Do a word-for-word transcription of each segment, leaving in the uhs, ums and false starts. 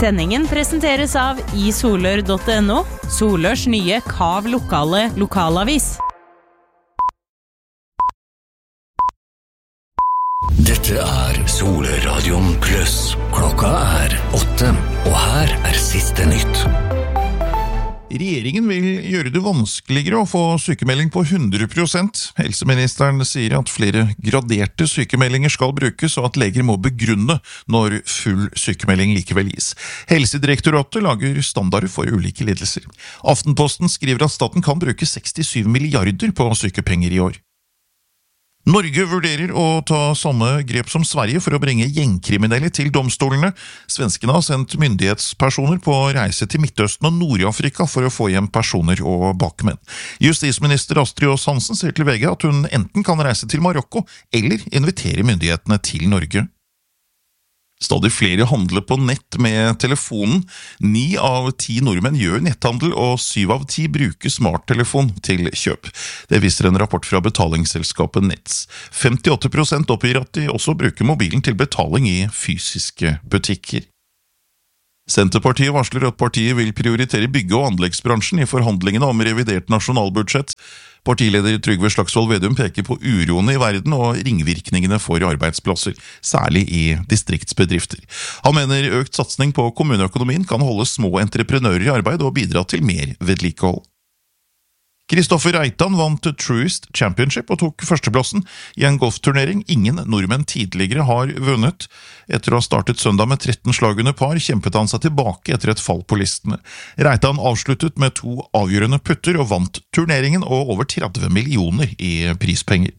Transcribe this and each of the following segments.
Sendingen presenteres av i solør punktum no, Solørs nye Kav lokale lokalavis. Dette er Soløradion Plus. Klokka er åtte, og her er siste nytt. Regjeringen vil gjøre det vanskeligere å få sykemelding på hundre prosent. Helseministeren sier at flere graderte sykemeldinger skal brukes, og at leger må begrunne når full sykemelding likevel gis. Helsedirektoratet lager standarder for ulike lidelser. Aftenposten skriver at staten kan bruke sekstisju milliarder på sykepenger i år. Norge vurderer å ta samme grep som Sverige for å bringe gjengkriminelle til domstolene. Svenskene har sendt myndighetspersoner på reise til Midtøsten og Nord-Afrika for å få hjem personer og bakmenn. Justisminister Astrid Aas Hansen sier til V G at hun enten kan reise til Marokko eller invitere myndighetene til Norge. Stadig flere handler på nett med telefonen. Ni av ti nordmenn gjør netthandel, og syv av ti bruker smarttelefon til kjøp. Det viser en rapport fra betalingsselskapet Nets. femtiåtte prosent oppgir at de også bruker mobilen til betaling i fysiske butikker. Senterpartiet varsler at partiet vil prioritere bygge- og anleggsbransjen i forhandlingene om revidert nasjonalbudsjett. Partileder Trygve Slagsvold Vedum peker på uroene i verden og ringvirkningene for arbeidsplasser, særlig i distriktsbedrifter. Han mener økt satsning på kommuneøkonomien kan holde små entreprenører i arbeid og bidra til mer vedlikehold. Kristoffer Reitan vant Truist Championship og tok førsteplassen i en golfturnering ingen nordmenn tidligere har vunnet. Etter å ha startet søndag med tretten slag under par, kjempet han seg tilbake etter et fall på listene. Reitan avsluttet med to avgjørende putter og vant turneringen og over tretti millioner i prispenger.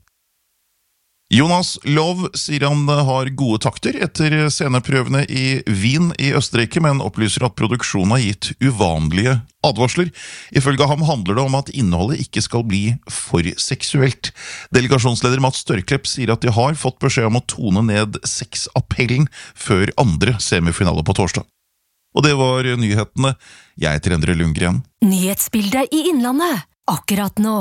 Jonas Lov sier han har gode takter etter sceneprøvene i Wien i Østerrike, men opplyser at produksjonen har gitt uvanlige advarsler. Ifølge ham handler det om at innholdet ikke skal bli for seksuelt. Delegasjonsleder Mats Størklepp sier at de har fått beskjed om å tone ned sexappellen før andre semifinale på torsdag. Og det var nyhetene. Jeg heter Endre Lundgren. Nyhetsbildet i Innlandet, akkurat nå.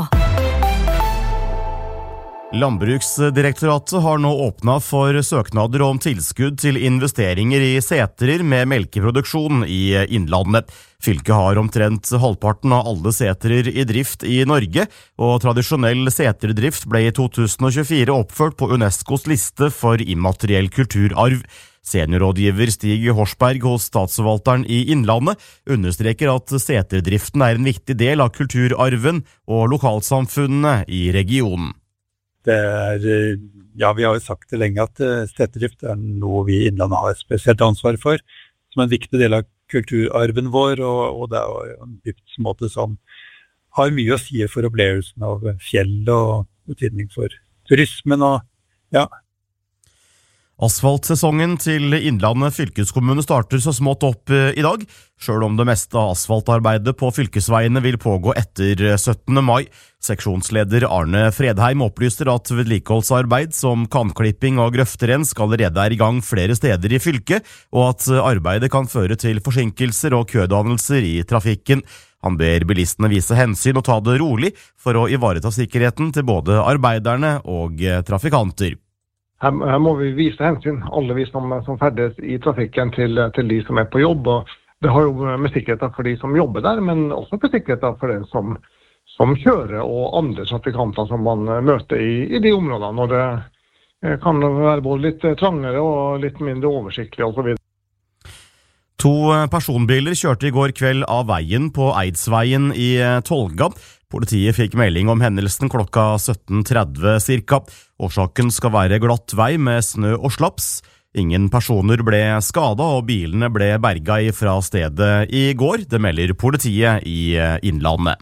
Landbruksdirektoratet har nå åpnet for søknader om tilskudd til investeringer i setrer med melkeproduksjon i Innlandet. Fylket har omtrent halvparten av alle setrer i drift i Norge, og tradisjonell seterdrift ble i to tusen og tjuefire oppført på UNESCOs liste for immateriell kulturarv. Seniorrådgiver Stig Horsberg hos Statsforvalteren i Innlandet understreker at seterdriften er en viktig del av kulturarven og lokalsamfunnene i regionen. Det er, ja, vi har jo sagt det lenge at seterdrift er noe vi i Innlandet har et spesielt ansvar for, som en viktig del av kulturarven vår, og, og det er jo en driftsmåte som har mye å si for opplevelsen av fjell og betydning for turismen og ja. Asfaltsesongen til Innlandet fylkeskommune starter så smått opp i dag, selv om det meste av asfaltarbeidet på fylkesveiene vil pågå etter syttende mai. Seksjonsleder Arne Fredheim opplyser at vedlikeholdsarbeid som kantklipping og grøfterensk allerede er i gang flere steder i fylket, og at arbeidet kan føre til forsinkelser og kødannelser i trafikken. Han ber bilistene vise hensyn og ta det rolig for å ivareta sikkerheten til både arbeiderne og trafikanter. Her, her må vi vise hensyn, alle vi som, som ferdes i trafikken til, til de som er på jobb. Og det har jo med sikkerheten for de som jobber der, men også med sikkerheten for den som, som kjører og andre trafikanter som man møter i, i de områdene. Og det kan være både litt trangere og litt mindre oversiktlig og så videre. To personbiler kjørte i går kveld av veien på Eidsveien i Tolga. Politiet fikk melding om hendelsen klokka sytten tretti cirka. Årsaken skal være glatt vei med snø og slaps. Ingen personer ble skadet, og bilene ble berget fra stedet i går. Det melder politiet i Innlandet.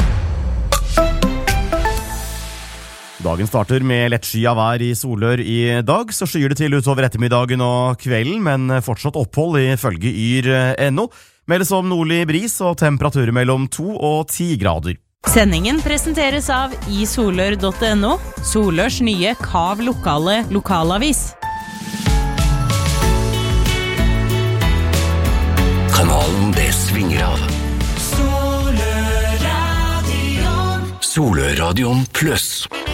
Dagen starter med lettskyet vær i Solør i dag, så skyer det til utover ettermiddagen og kvelden, men fortsatt opphold ifølge yr punktum no. Meldes om nordlig bris og temperaturer mellom to og ti grader. Sendingen presenteres av i solør punktum no, Solørs nye Kav lokale lokalavis. Kanalen det svinger av. Soløradion. Soløradion Plus.